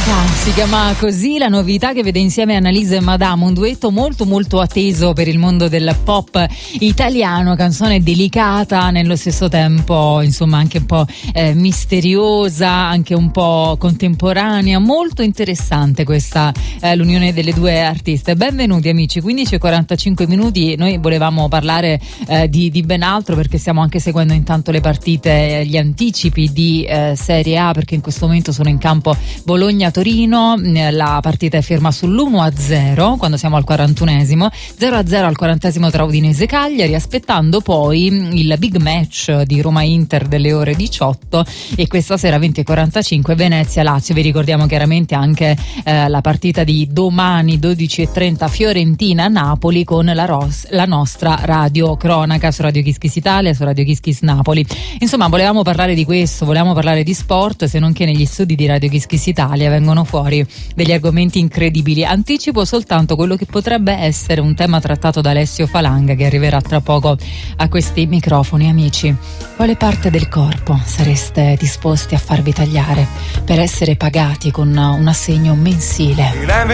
Si chiama così la novità che vede insieme Annalisa e Madame, un duetto molto molto atteso per il mondo del pop italiano, canzone delicata, nello stesso tempo insomma anche un po' misteriosa, anche un po' contemporanea, molto interessante questa l'unione delle due artiste. Benvenuti amici, 15:45 minuti, noi volevamo parlare di ben altro perché stiamo anche seguendo intanto le partite, gli anticipi di Serie A, perché in questo momento sono in campo Bologna-Torino. La partita è ferma sull'1-0 quando siamo al 41esimo, 0-0 al 40esimo tra Udinese e Cagliari, aspettando poi il big match di Roma-Inter delle ore 18 e questa sera 20:45 Venezia-Lazio. Vi ricordiamo chiaramente anche la partita di domani 12:30 Fiorentina-Napoli con la nostra radio cronaca su Radio Kiss Kiss Italia, su Radio Kiss Kiss Napoli. Insomma, volevamo parlare di questo, volevamo parlare di sport, se non che negli studi di Radio Kiss Kiss Italia vengono fuori degli argomenti incredibili. Anticipo soltanto quello che potrebbe essere un tema trattato da Alessio Falanga, che arriverà tra poco a questi microfoni. Amici, quale parte del corpo sareste disposti a farvi tagliare per essere pagati con un assegno mensile?